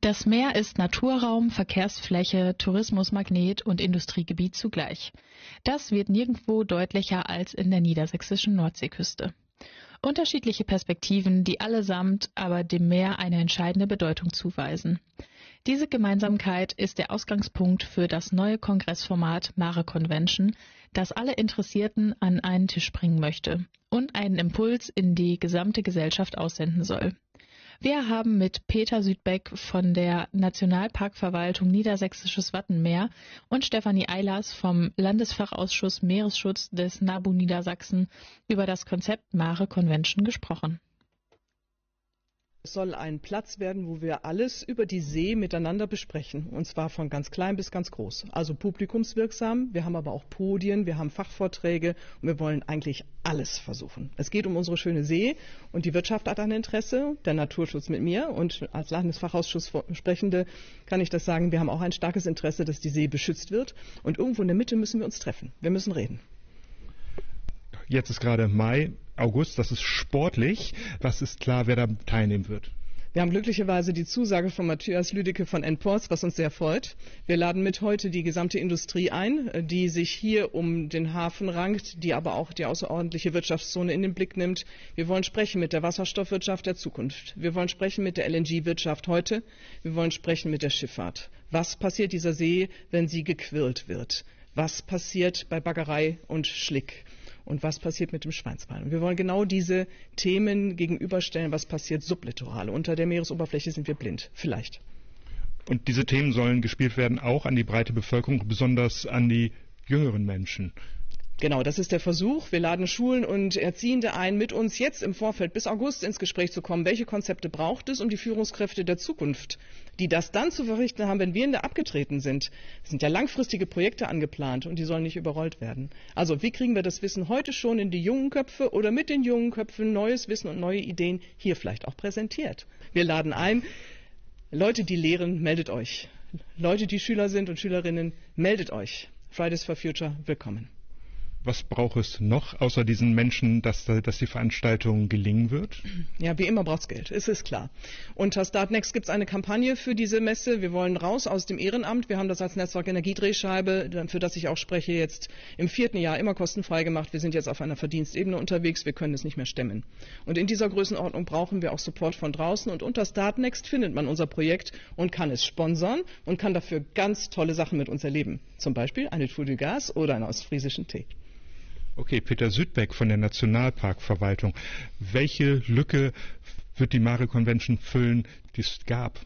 Das Meer ist Naturraum, Verkehrsfläche, Tourismusmagnet und Industriegebiet zugleich. Das wird nirgendwo deutlicher als in der niedersächsischen Nordseeküste. Unterschiedliche Perspektiven, die allesamt aber dem Meer eine entscheidende Bedeutung zuweisen. Diese Gemeinsamkeit ist der Ausgangspunkt für das neue Kongressformat Mare Convention, das alle Interessierten an einen Tisch bringen möchte und einen Impuls in die gesamte Gesellschaft aussenden soll. Wir haben mit Peter Südbeck von der Nationalparkverwaltung Niedersächsisches Wattenmeer und Stefanie Eilers vom Landesfachausschuss Meeresschutz des NABU Niedersachsen über das Konzept Mare Convention gesprochen. Es soll ein Platz werden, wo wir alles über die See miteinander besprechen, und zwar von ganz klein bis ganz groß. Also publikumswirksam, wir haben aber auch Podien, wir haben Fachvorträge und wir wollen eigentlich alles versuchen. Es geht um unsere schöne See und die Wirtschaft hat ein Interesse, der Naturschutz mit mir, und als Landesfachausschuss-Sprechende kann ich das sagen, wir haben auch ein starkes Interesse, dass die See beschützt wird, und irgendwo in der Mitte müssen wir uns treffen. Wir müssen reden. Jetzt ist gerade Mai, August, das ist sportlich. Was ist klar, wer da teilnehmen wird? Wir haben glücklicherweise die Zusage von Matthias Lüdecke von N-Ports, was uns sehr freut. Wir laden mit heute die gesamte Industrie ein, die sich hier um den Hafen rankt, die aber auch die außerordentliche Wirtschaftszone in den Blick nimmt. Wir wollen sprechen mit der Wasserstoffwirtschaft der Zukunft. Wir wollen sprechen mit der LNG-Wirtschaft heute. Wir wollen sprechen mit der Schifffahrt. Was passiert dieser See, wenn sie gequirlt wird? Was passiert bei Baggerei und Schlick? Und was passiert mit dem Schweinsbein? Und wir wollen genau diese Themen gegenüberstellen. Was passiert sublittoral? Unter der Meeresoberfläche sind wir blind. Vielleicht. Und diese Themen sollen gespielt werden auch an die breite Bevölkerung, besonders an die jüngeren Menschen. Genau, das ist der Versuch. Wir laden Schulen und Erziehende ein, mit uns jetzt im Vorfeld bis August ins Gespräch zu kommen. Welche Konzepte braucht es, um die Führungskräfte der Zukunft, die das dann zu verrichten haben, wenn wir in der abgetreten sind? Es sind ja langfristige Projekte angeplant und die sollen nicht überrollt werden. Also wie kriegen wir das Wissen heute schon in die jungen Köpfe oder mit den jungen Köpfen neues Wissen und neue Ideen hier vielleicht auch präsentiert? Wir laden ein, Leute, die lehren, meldet euch. Leute, die Schüler sind und Schülerinnen, meldet euch. Fridays for Future, willkommen. Was braucht es noch außer diesen Menschen, dass die Veranstaltung gelingen wird? Ja, wie immer braucht es Geld, es ist klar. Unter Startnext gibt es eine Kampagne für diese Messe. Wir wollen raus aus dem Ehrenamt. Wir haben das als Netzwerk Energiedrehscheibe, für das ich auch spreche, jetzt im 4. Jahr immer kostenfrei gemacht. Wir sind jetzt auf einer Verdienstebene unterwegs. Wir können es nicht mehr stemmen. Und in dieser Größenordnung brauchen wir auch Support von draußen. Und unter Startnext findet man unser Projekt und kann es sponsern und kann dafür ganz tolle Sachen mit uns erleben. Zum Beispiel eine Tour de Gas oder einen ostfriesischen Tee. Okay, Peter Südbeck von der Nationalparkverwaltung. Welche Lücke wird die Mare Convention füllen, die es gab?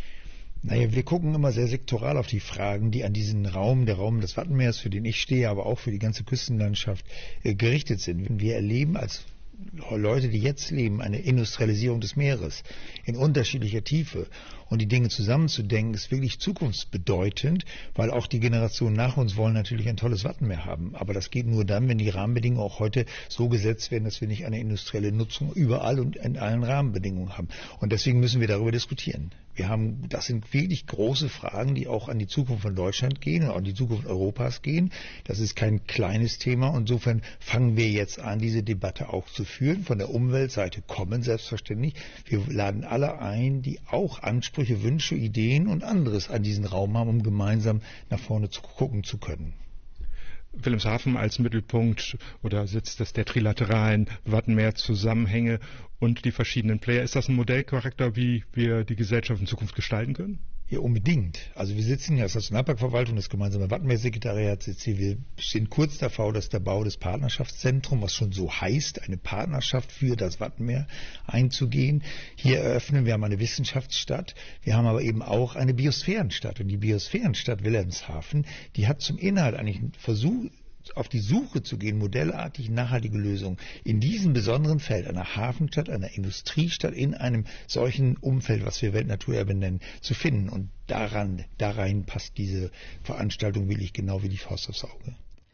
Naja, wir gucken immer sehr sektoral auf die Fragen, die an diesen Raum, der Raum des Wattenmeers, für den ich stehe, aber auch für die ganze Küstenlandschaft gerichtet sind. Wir erleben als Leute, die jetzt leben, eine Industrialisierung des Meeres in unterschiedlicher Tiefe. Und die Dinge zusammenzudenken, ist wirklich zukunftsbedeutend, weil auch die Generationen nach uns wollen natürlich ein tolles Wattenmeer haben. Aber das geht nur dann, wenn die Rahmenbedingungen auch heute so gesetzt werden, dass wir nicht eine industrielle Nutzung überall und in allen Rahmenbedingungen haben. Und deswegen müssen wir darüber diskutieren. Das sind wirklich große Fragen, die auch an die Zukunft von Deutschland gehen und an die Zukunft Europas gehen. Das ist kein kleines Thema. Insofern fangen wir jetzt an, diese Debatte auch zu führen. Von der Umweltseite kommen selbstverständlich. Wir laden alle ein, die auch Ansprüche, Wünsche, Ideen und anderes an diesen Raum haben, um gemeinsam nach vorne gucken zu können. Wilhelmshaven als Mittelpunkt oder Sitz der trilateralen Wattenmeer-Zusammenhänge und die verschiedenen Player. Ist das ein Modellcharakter, wie wir die Gesellschaft in Zukunft gestalten können? Ja, unbedingt. Also wir sitzen ja als Nationalparkverwaltung, das gemeinsame Wattenmeersekretariat sitzt hier. Wir stehen kurz davor, dass der Bau des Partnerschaftszentrums, was schon so heißt, eine Partnerschaft für das Wattenmeer einzugehen. Hier eröffnen wir haben eine Wissenschaftsstadt. Wir haben aber eben auch eine Biosphärenstadt. Und die Biosphärenstadt Wilhelmshaven, die hat zum Inhalt eigentlich einen Versuch, auf die Suche zu gehen, modellartig nachhaltige Lösungen in diesem besonderen Feld, einer Hafenstadt, einer Industriestadt, in einem solchen Umfeld, was wir Weltnaturerbe nennen, zu finden. Und darein passt diese Veranstaltung wirklich genau wie die Faust aufs Auge.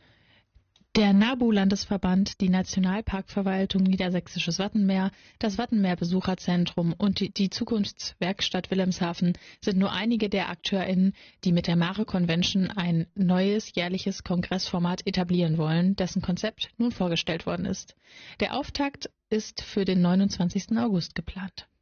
Der NABU-Landesverband, die Nationalparkverwaltung Niedersächsisches Wattenmeer, das Wattenmeer-Besucherzentrum und die Zukunftswerkstatt Wilhelmshaven sind nur einige der AkteurInnen, die mit der Mare Convention ein neues jährliches Kongressformat etablieren wollen, dessen Konzept nun vorgestellt worden ist. Der Auftakt ist für den 29. August geplant.